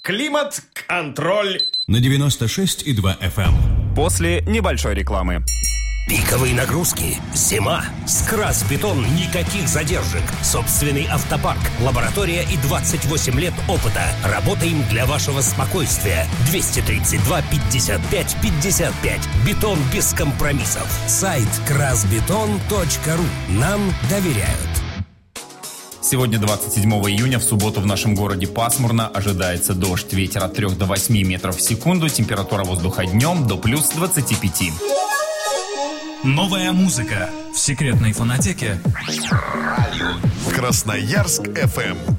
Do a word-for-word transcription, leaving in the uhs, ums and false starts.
Климат-контроль на девяносто шесть и два эф эм. После небольшой рекламы. Пиковые нагрузки, зима, Скрасбетон, никаких задержек, собственный автопарк, лаборатория и двадцать восемь лет опыта. Работаем для вашего спокойствия. двести тридцать два пятьдесят пять пятьдесят пять. Бетон без компромиссов. Сайт красбетон точка ру. Нам доверяют. Сегодня двадцать седьмого июня, в субботу в нашем городе пасмурно, ожидается дождь, ветер от трёх до восьми метров в секунду, температура воздуха днем до плюс двадцати пяти. Новая музыка в секретной фонотеке Красноярск эф эм.